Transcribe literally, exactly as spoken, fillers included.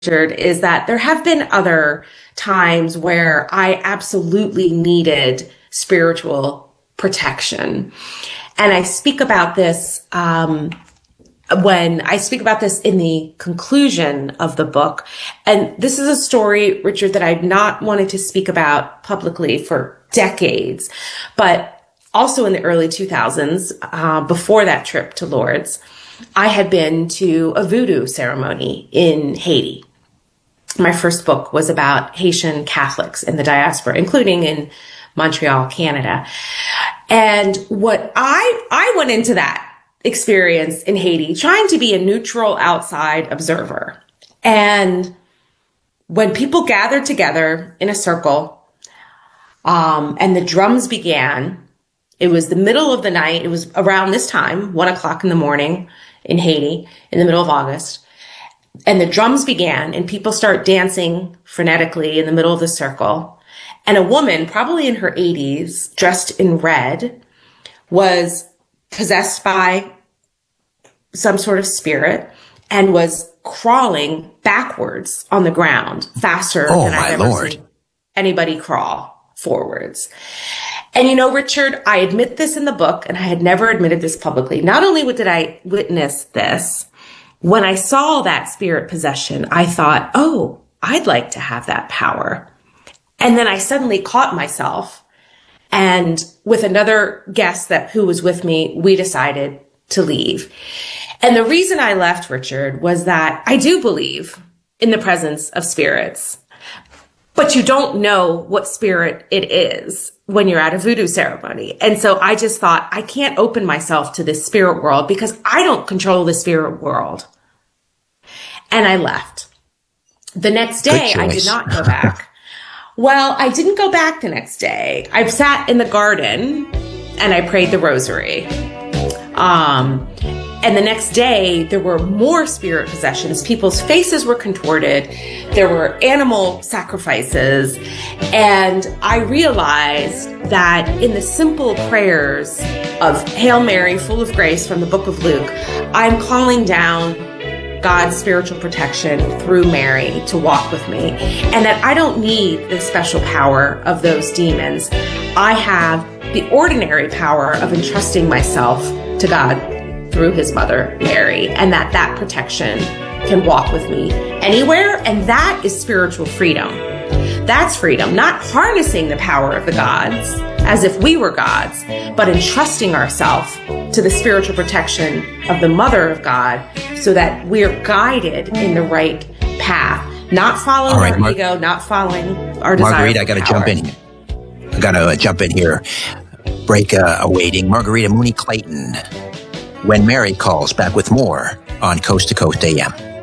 Richard, is that there have been other times where I absolutely needed spiritual protection. And I speak about this, um, when I speak about this in the conclusion of the book. And this is a story, Richard, that I've not wanted to speak about publicly for decades, but also in the early two thousands, uh, before that trip to Lourdes, I had been to a voodoo ceremony in Haiti. My first book was about Haitian Catholics in the diaspora, including in Montreal, Canada. And what I, I went into that experience in Haiti trying to be a neutral outside observer. And when people gathered together in a circle, um, and the drums began, it was the middle of the night. It was around this time, one o'clock in the morning in Haiti, in the middle of August. And the drums began and people start dancing frenetically in the middle of the circle. And a woman, probably in her eighties, dressed in red, was possessed by some sort of spirit and was crawling backwards on the ground faster oh, than I've ever Lord. seen anybody crawl forwards. And you know, Richard, I admit this in the book, and I had never admitted this publicly. Not only did I witness this, when I saw that spirit possession, I thought, oh, I'd like to have that power. And then I suddenly caught myself, and with another guest that who was with me, we decided to leave. And the reason I left, Richard, was that I do believe in the presence of spirits, but you don't know what spirit it is when you're at a voodoo ceremony. And so I just thought, I can't open myself to this spirit world because I don't control the spirit world. And I left. The next day, I did not go back. Well, I didn't go back the next day. I sat in the garden and I prayed the rosary. Um, and the next day, there were more spirit possessions. People's faces were contorted. There were animal sacrifices. And I realized that in the simple prayers of Hail Mary, full of grace from the book of Luke, I'm calling down God's spiritual protection through Mary to walk with me. And that I don't need the special power of those demons. I have the ordinary power of entrusting myself to God through his mother, Mary, and that that protection can walk with me anywhere. And that is spiritual freedom. That's freedom, not harnessing the power of the gods as if we were gods, but entrusting ourselves to the spiritual protection of the Mother of God so that we're guided in the right path, not following right, our Mar- ego, not following our desire. Marguerite, I got to jump in. I got to uh, jump in here. Break uh, awaiting. Margarita Mooney Clayton. When Mary Calls, back with more on Coast to Coast A M.